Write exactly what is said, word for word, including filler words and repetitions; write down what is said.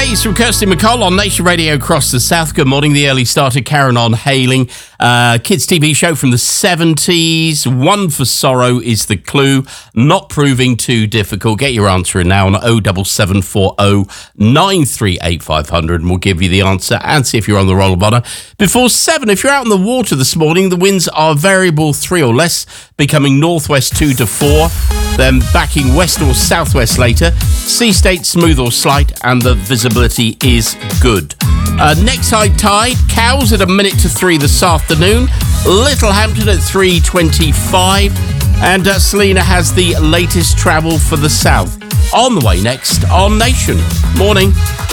Haze from Kirsty McCall on Nation Radio across the South. Good morning. The early starter, Karen on Hailing. Uh, kids T V show from the seventies. One for Sorrow is the clue. Not proving too difficult. Get your answer in now on oh seven seven four oh nine three eight five hundred and we'll give you the answer and see if you're on the roll of honour. Before seven, if you're out in the water this morning, the winds are variable three or less, becoming northwest two to four, then backing west or southwest later. Sea state smooth or slight, and the visibility is good. Uh, next high tide, Cowes at a minute to three this afternoon, Littlehampton at three twenty-five, and uh, Selina has the latest travel for the south. On the way next on Nation. Morning.